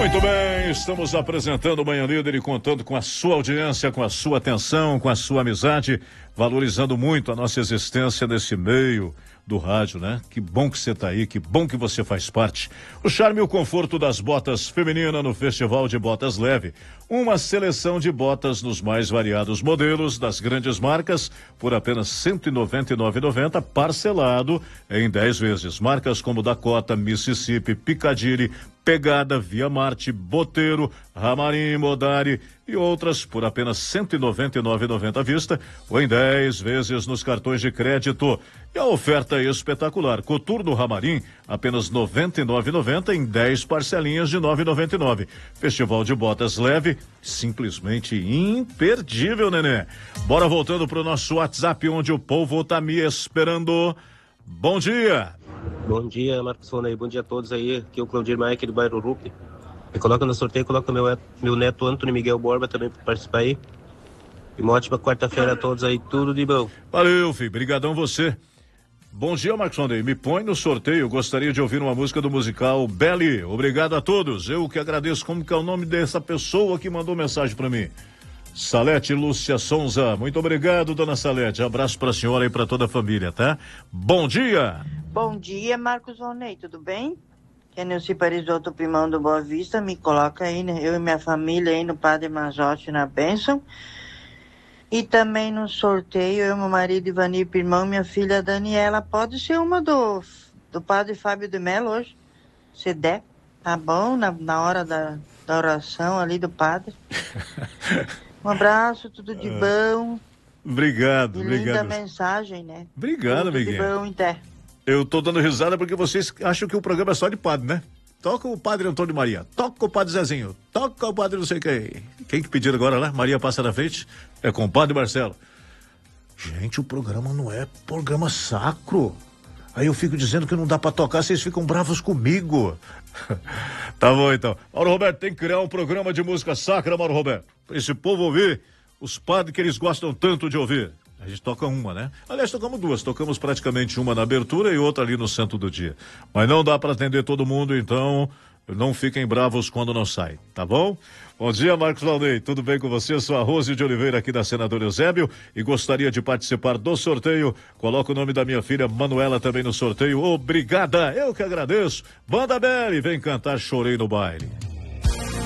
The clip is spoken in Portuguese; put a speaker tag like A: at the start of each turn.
A: Muito bem, estamos apresentando o Manhã Líder e contando com a sua audiência, com a sua atenção, com a sua amizade, valorizando muito a nossa existência nesse meio do rádio, né? Que bom que você está aí, que bom que você faz parte. O charme e o conforto das botas femininas no Festival de Botas Leve. Uma seleção de botas nos mais variados modelos das grandes marcas por apenas R$ 199,90, parcelado em 10 vezes. Marcas como Dakota, Mississippi, Piccadilly, Pegada, Via Marte, Boteiro, Ramarim, Modari e outras por apenas R$ 199,90 à vista ou em 10 vezes nos cartões de crédito. E a oferta é espetacular. Coturno Ramarim, apenas R$ 99,90 em 10 parcelinhas de R$ 9,99. Festival de Botas Leve, simplesmente imperdível, nenê. Bora voltando pro nosso WhatsApp, onde o povo tá me esperando. Bom dia.
B: Bom dia, Marcos Fonei. Bom dia a todos aí. Aqui é o Claudir Maia, aqui do bairro Rupi. Me coloca no sorteio, coloca meu neto Antônio Miguel Borba também para participar aí. E uma ótima quarta-feira a todos aí, tudo de bom.
A: Valeu, filho. Brigadão você. Bom dia, Marcos Fonei. Me põe no sorteio. Gostaria de ouvir uma música do musical Belly. Obrigado a todos. Eu que agradeço. Como que é o nome dessa pessoa que mandou mensagem para mim? Salete Lúcia Sonza. Muito obrigado, dona Salete. Abraço para a senhora e para toda a família, tá? Bom dia.
C: Bom dia, Marcos Vonei, tudo bem? Que é Nilce Parisotto Primão do Boa Vista, me coloca aí, né? Eu e minha família aí no Padre Mazotti na bênção. E também no sorteio, eu, meu marido Ivanir Pirmão, minha filha Daniela, pode ser uma do Padre Fábio de Mello hoje, se der, tá bom? Na hora da oração ali do padre. Um abraço, tudo de bom.
A: Obrigado,
C: e
A: obrigado.
C: linda mensagem, né?
A: Obrigado,
C: tudo
A: amiguinho.
C: de bom, então.
A: Eu tô dando risada porque vocês acham que o programa é só de padre, né? Toca o padre Antônio Maria, toca o padre Zezinho, toca o padre não sei quem. Quem que pediram agora lá? Maria passa na frente? É com o padre Marcelo. Gente, o programa não é programa sacro. Aí eu fico dizendo que não dá pra tocar, vocês ficam bravos comigo. Tá bom, então. Mauro Roberto, tem que criar um programa de música sacra, Mauro Roberto. Pra esse povo ouvir os padres que eles gostam tanto de ouvir. A gente toca uma, né? Aliás, tocamos duas. Tocamos praticamente uma na abertura e outra ali no centro do dia. Mas não dá para atender todo mundo, então não fiquem bravos quando não sai, tá bom? Bom dia, Marcos Launay. Tudo bem com você? Sou a Rose de Oliveira aqui da Senadora Eusébio e gostaria de participar do sorteio. Coloca o nome da minha filha Manuela também no sorteio. Obrigada, eu que agradeço. Banda Belly, vem cantar Chorei no Baile.